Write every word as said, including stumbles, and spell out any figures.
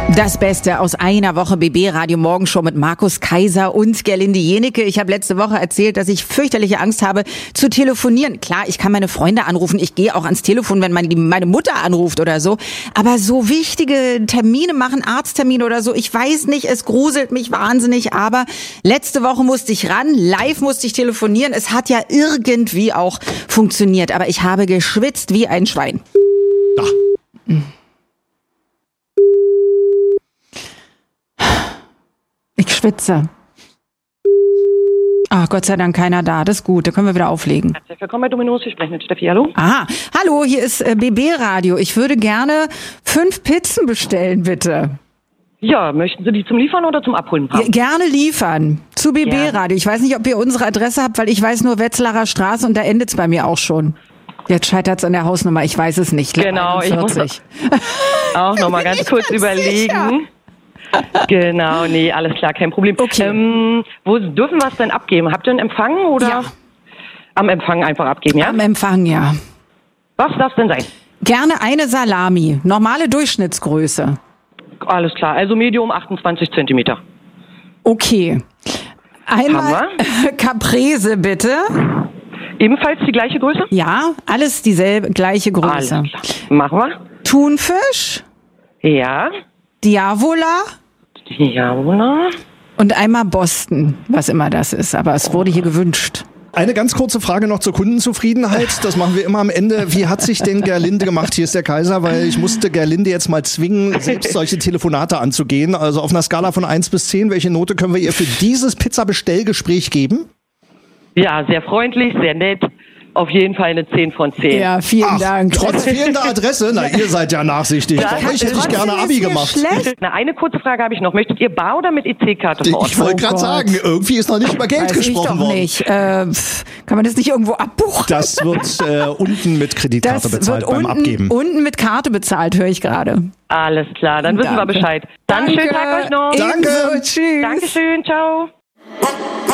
Das Beste aus einer Woche B B Radio Morgenshow mit Markus Kaiser und Gerlinde Jenecke. Ich habe letzte Woche erzählt, dass ich fürchterliche Angst habe zu telefonieren. Klar, ich kann meine Freunde anrufen, ich gehe auch ans Telefon, wenn meine, meine Mutter anruft oder so. Aber so wichtige Termine machen, Arzttermine oder so, ich weiß nicht, es gruselt mich wahnsinnig. Aber letzte Woche musste ich ran, live musste ich telefonieren. Es hat ja irgendwie auch funktioniert, aber ich habe geschwitzt wie ein Schwein. Da. Ich schwitze. Ach, Gott sei Dank keiner da. Das ist gut, da können wir wieder auflegen. Herzlich willkommen bei Dominos, wir sprechen mit Steffi, hallo. Aha, hallo, hier ist äh, B B Radio. Ich würde gerne fünf Pizzen bestellen, bitte. Ja, möchten Sie die zum Liefern oder zum Abholen haben? Ja, gerne liefern. Zu B B Radio. Ich weiß nicht, ob ihr unsere Adresse habt, weil ich weiß nur Wetzlarer Straße und da endet's bei mir auch schon. Jetzt scheitert's an der Hausnummer, ich weiß es nicht. Genau, einundvierzig. Ich muss auch noch mal ganz kurz überlegen. Sicher. Genau, nee, alles klar, kein Problem. Okay. Ähm, wo dürfen wir es denn abgeben? Habt ihr einen Empfang oder? Ja. Am Empfang einfach abgeben, ja? Am Empfang, ja. Was darf es denn sein? Gerne eine Salami. Normale Durchschnittsgröße. Alles klar, also Medium achtundzwanzig Zentimeter. Okay. Einmal Haben Caprese, bitte. Ebenfalls die gleiche Größe? Ja, alles dieselbe, gleiche Größe. Alles klar. Machen wir. Thunfisch, Ja. Diavola Jawohl. und einmal Boston, was immer das ist. Aber es wurde hier gewünscht. Eine ganz kurze Frage noch zur Kundenzufriedenheit. Das machen wir immer am Ende. Wie hat sich denn Gerlinde gemacht? Hier ist der Kaiser, weil ich musste Gerlinde jetzt mal zwingen, selbst solche Telefonate anzugehen. Also auf einer Skala von eins bis zehn, welche Note können wir ihr für dieses Pizza-Bestellgespräch geben? Ja, sehr freundlich, sehr nett. Auf jeden Fall eine zehn von zehn. Ja, vielen Ach, Dank. trotz fehlender Adresse? Na, ihr seid ja nachsichtig. Das Bei euch hätte ich Trotzdem gerne ist Abi mir gemacht. Schlecht. Na, eine kurze Frage habe ich noch. Möchtet ihr bar oder mit E C-Karte vor Ort? Ich wollte Oh gerade Gott. sagen, irgendwie ist noch nicht über Geld Weiß ich gesprochen doch worden. nicht. Äh, pff, kann man das nicht irgendwo abbuchen? Das wird äh, unten mit Kreditkarte Das bezahlt wird beim unten, Abgeben. unten mit Karte bezahlt, höre ich gerade. Alles klar, dann wissen Danke. wir Bescheid. Dann Danke. schönen Tag euch noch. Danke. Ebenso, tschüss. Dankeschön, ciao.